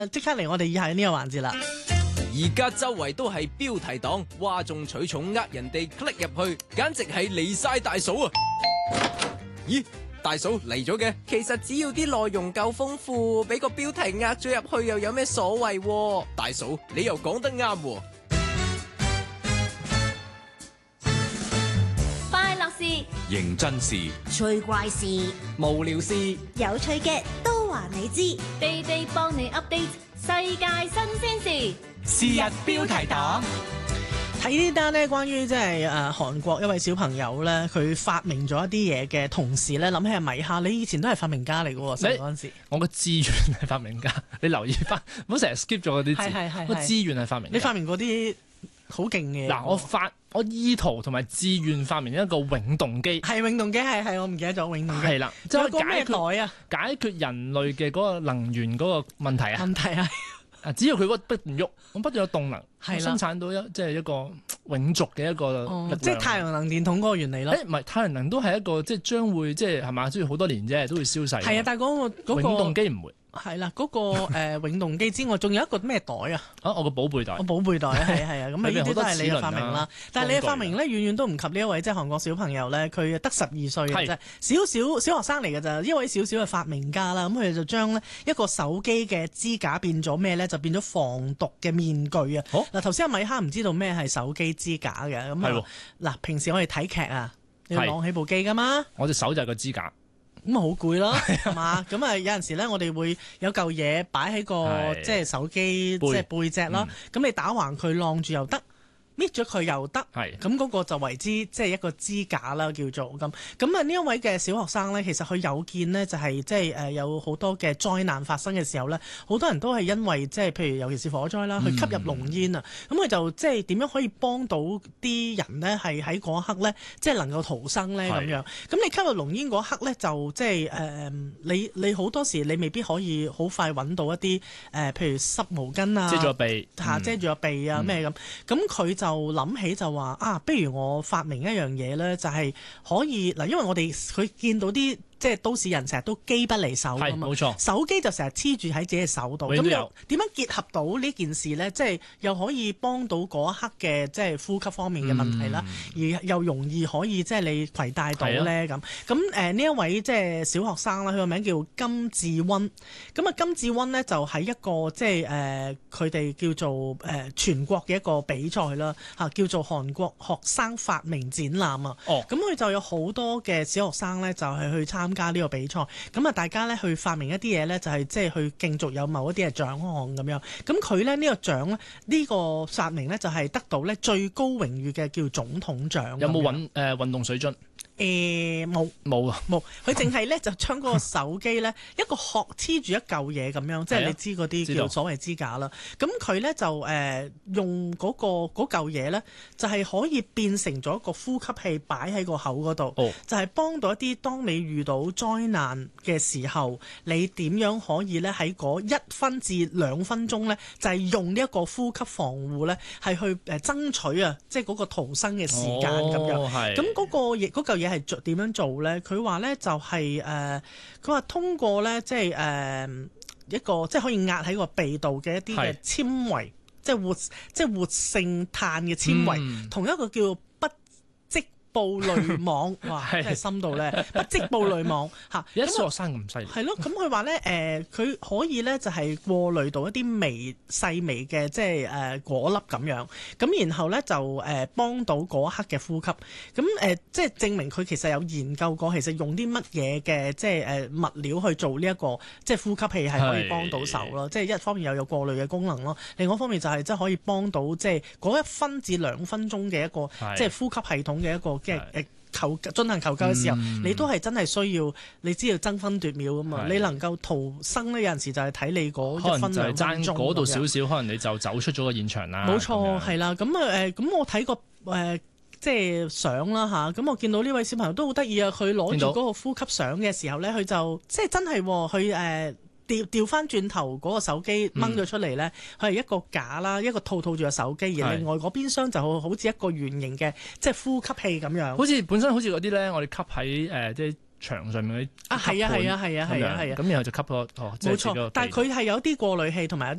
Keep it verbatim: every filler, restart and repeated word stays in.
即刻嚟我哋以下呢個環節啦。 而家周圍都係標題黨，嘩眾取寵呃人哋 click 入去，簡直係離晒大嫂啊！咦，大嫂嚟咗嘅？其實只要啲內容夠豐富，俾個標題呃咗入去又有咩所謂？大嫂，你又講得啱喎。 快樂事、 認真事、 趣怪事、 無聊事， 有趣嘅都話你知，地地幫你 update 世界新鮮事。 是日標題黨。 睇呢單咧，關於即係誒韓國一位小朋友咧，佢發明咗一啲嘢嘅同時咧，諗起係米哈，你以前都係發明家嚟嘅喎，細個嗰陣時。 我個資源係發明家，你留意翻，唔好成日 skip 咗嗰啲字。 係係係。 個資源係發明家。 你發明嗰啲好勁嘅。 嗱，我發我意圖同埋志願發明一個永動機。 係永動機，係係我唔記得咗永動機。 係啦，即係個咩解決袋啊？ 解決人類嘅嗰個能源嗰個問題啊！ 問題係。 啊！只要佢嗰不斷喐，咁不斷有動能， 係啦生產到一即係一個永續嘅一個力量。 哦、即係太陽能電筒嗰個原理咯。 誒唔係太陽能都係一個即係將會即係係嘛，即係好多年啫，都會消逝。 係啊，但係、嗰、嗰個嗰、嗰個永動機唔會。 係啦，嗰、嗰個、呃、永動機之外，仲有一個咩袋啊？ 啊，我個寶貝袋。 我寶貝袋係係啊，咁啊呢啲都係你嘅發明啦。但係你嘅發明咧，遠遠都唔及呢一位即係韓國小朋友咧，佢得十二歲嘅啫，小小小學生嚟嘅咋，一位小小嘅發明家啦。咁佢哋就將咧一個手機嘅支架變咗咩咧？就變咗防毒嘅面具啊！嗱，頭先阿米哈唔知道咩係手機支架嘅，咁啊嗱，平時我哋睇劇啊，你要攞起部機噶嘛？ 我隻手就係個支架。 咁啊好攰咯，係嘛？咁啊有陣時咧，我哋會有嚿嘢擺喺個即係手機即係背脊啦。咁、嗯、你打橫佢晾住又得，搣咗佢又得。咁嗰個就為之即係一個支架啦，叫做咁。咁啊呢一位嘅小學生咧，其實佢有見呢，就係即係誒有好多嘅災難發生嘅時候咧，好多人都係因為即係譬如尤其是火災啦，去吸入濃煙啊。咁、嗯、佢就即係點樣可以幫到啲人呢？係喺嗰一刻咧，即係能夠逃生咧咁樣。咁你吸入濃煙嗰刻咧，就即係誒你你好多時你未必可以好快揾到一啲誒、呃，譬如濕毛巾啊， 遮住個鼻嚇，遮住個鼻啊咩咁。咁佢就諗起就話啊，不如我發明一樣嘢咧，就係可以嗱，因為我哋佢見到啲即係都市人成日都機不離手㗎嘛， 冇錯， 手機就成日黐住喺自己嘅手度，咁又點樣結合到呢件事咧？即係又可以幫到嗰一刻嘅即係呼吸方面嘅問題啦、嗯，而又容易可以即係你攜帶到咧咁。咁誒呢一位即係小學生啦，佢個名叫金智溫。咁啊金智溫咧就喺一個即係誒佢哋叫做誒、呃、全國嘅一個比賽啦嚇，叫做韓國學生發明展覽啊。哦，咁佢就有好多嘅小學生咧，就係去參加呢個比賽。咁啊，大家咧去發明一啲嘢咧，就係即係去競逐有某一啲嘅獎項咁樣。咁佢咧呢、呢個獎咧，呢、呢個發明咧就係得到咧最高榮譽嘅叫總統獎。 有冇運誒運動水樽？ 誒冇冇啊冇， 佢淨係咧就將嗰個手機咧一個殼黐住一嚿嘢咁樣，即係你知嗰啲叫所謂支架啦。咁佢咧就誒、呃、用嗰、嗰個嗰嚿嘢咧，就係、係、可以變成咗一個呼吸器擺喺個口嗰度、哦，就係、係、幫到一啲當你遇到災難嘅時候，你點樣可以咧喺嗰一分至兩分鐘咧，就係、係、用呢一個呼吸防護咧，係去誒爭取啊，即係嗰個逃生嘅時間咁、哦、樣。咁嗰、嗰個嘢嗰嚿嘢係點樣做咧？佢話咧就係、係、誒，佢、呃、話通過咧即係誒一個即係可以壓喺個鼻度嘅一啲嘅纖維，即係活即係活性炭嘅纖維、嗯，同一個叫不織布濾網，哇，真係深度咧！不織布濾網嚇， 一小學生咁犀利。 係咯，咁佢話咧誒，佢、呃、可以咧就係過濾到一啲微細微嘅即係誒果粒咁樣，咁然後咧就誒幫到嗰一刻嘅呼吸。咁誒、呃、即係證明佢其實有研究過，其實用啲乜嘢嘅即係誒物料去做呢、這、一個即係呼吸器係可以幫到手咯。即係一方面又有過濾嘅功能咯，另外一方面就係即係可以幫到即係嗰一分至兩分鐘嘅一個即係呼吸系統嘅一個。即係誒求進行求救嘅時候，嗯、你都係真係需要，你知道爭分奪秒㗎嘛？你能夠逃生呢，有陣時就係睇你嗰一分兩分鐘嗰度少少，可能你就走出咗個現場啦。 冇錯，係啦。咁啊誒，咁、呃、我睇過誒即係相啦嚇，咁我見到呢位小朋友都好得意啊！佢攞住嗰個呼吸相嘅時候咧，佢就即係真係佢誒。調調翻轉頭嗰個手機掹咗出嚟咧，佢、嗯、係一個架啦，一個套套住個手機，而另外嗰邊廂就好似一個圓形嘅，即係呼吸器咁樣。 好似本身好似嗰啲咧，我哋吸喺誒即係牆上面嗰啲啊，係啊係啊係啊係啊係啊， 咁然後就吸咗哦，即係冇錯。但係佢係有啲過濾器同埋有啲